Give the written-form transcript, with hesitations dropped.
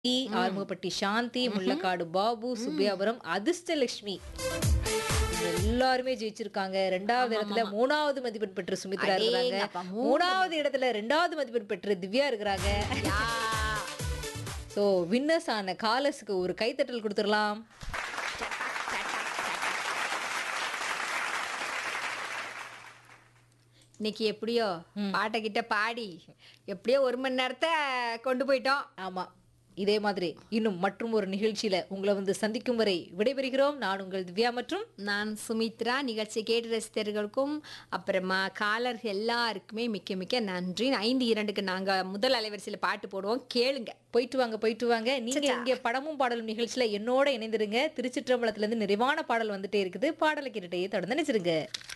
ஆறுமுகப்பட்டி சாந்தி, முள்ளக்காடு பாபு, சுப்பியாபுரம் அதிர்ஷ்டலட்சுமி எல்லாருமே ஜெயிச்சிருக்காங்க. 2வது இடத்துல ஆமாமாமா. 3வது மதிப்பெண் பெற்ற சுமித்ரா இருக்கிறாங்க. அடேங்கப்பா! 3வது இடத்துல 2வது மதிப்பெண் பெற்ற திவ்யா இருக்கிறாங்க. யா! ஸோ வின்னர்ஸ் ஆன காலர்ஸ்க்கு ஒரு கைத்தட்டல் குடுத்துறலாம். இன்னைக்கு எப்படியோ பாட்டகிட்ட பாடி எப்படியோ 1 மணி நேரத்தை கொண்டு போயிட்டோம். ஆமா. இதே மாதிரி இன்னும் மற்றும் ஒரு நிகழ்ச்சியில உங்களை வந்து சந்திக்கும் வரை விடைபெறுகிறோம். நான் உங்கள் திவ்யா மற்றும் நான் சுமித்ரா. நிகழ்ச்சி கேட்டு ரசிகர்களுக்கும் அப்புறமா காலர்கள் எல்லாருக்குமே மிக்க மிக்க நன்றி. 5-2க்கு நாங்க முதல் அலைவரிசையில் பாட்டு போடுவோம், கேளுங்க. போயிட்டு வாங்க போயிட்டு வாங்க. நீங்க இங்க படமும் பாடலும் நிகழ்ச்சியில என்னோட இணைந்திருங்க. திருச்சிற்றம்பலத்துல இருந்து நிறைவான பாடல் வந்துட்டே இருக்குது. பாடலை கேட்டுட்டே தொடர்ந்து நினைச்சிருங்க.